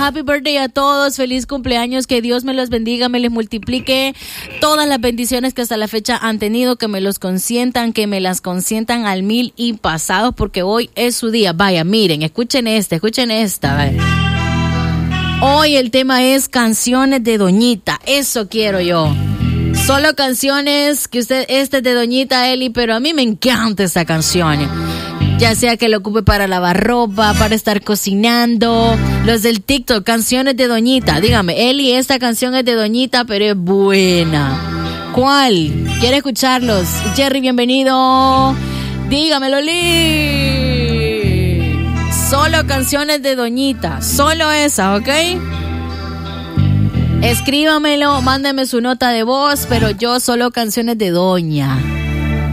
happy birthday a todos, feliz cumpleaños, que Dios me los bendiga, me les multiplique todas las bendiciones que hasta la fecha han tenido, que me los consientan, que me las consientan al 1000 y pasados, porque hoy es su día. Vaya, miren, escuchen esta. Vaya. Hoy el tema es canciones de Doñita, eso quiero yo. Solo canciones que es de Doñita Eli, pero a mí me encanta esa canción. Ya sea que lo ocupe para lavar ropa, para estar cocinando. Los del TikTok, canciones de Doñita. Dígame, Eli, esta canción es de Doñita, pero es buena. ¿Cuál? ¿Quiere escucharlos? Jerry, bienvenido. Dígame, Loli. Solo canciones de Doñita. Solo esa, ¿ok? Escríbamelo, mándeme su nota de voz, pero yo solo canciones de Doña.